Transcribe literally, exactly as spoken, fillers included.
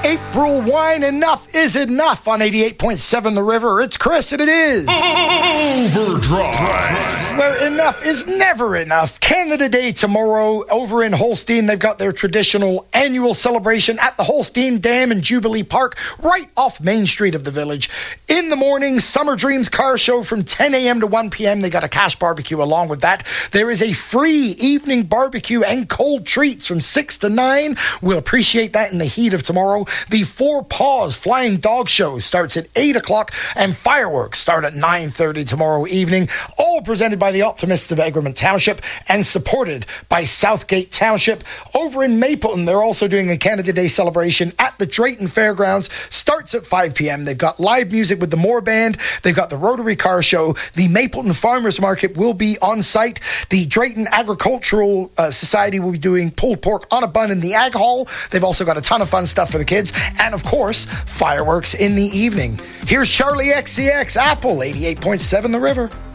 April wine, enough is enough on eighty-eight point seven The River. It's Chris, and it is Overdrive. Where enough is never enough. Canada Day tomorrow over in Holstein. They've got their traditional annual celebration at the Holstein Dam in Jubilee Park, right off Main Street of the village. In the morning, Summer Dreams car show from ten a.m. to one p.m. They got a cash barbecue along with that. There is a free evening barbecue and cold treats from six to nine. We'll appreciate that in the heat of tomorrow. The Four Paws Flying Dog Show starts at eight o'clock, and fireworks start at nine thirty tomorrow evening, all presented by the Optimists of Egremont Township and supported by Southgate Township. Over in Mapleton, they're also doing a Canada Day celebration at the Drayton Fairgrounds. Starts at five p.m. They've got live music with the Moore Band. They've got the Rotary Car Show. The Mapleton Farmers Market will be on site. The Drayton Agricultural uh, Society will be doing pulled pork on a bun in the Ag Hall. They've also got a ton of fun stuff for the kids. And, of course, fireworks in the evening. Here's Charlie X C X, Apple, eighty-eight point seven The River.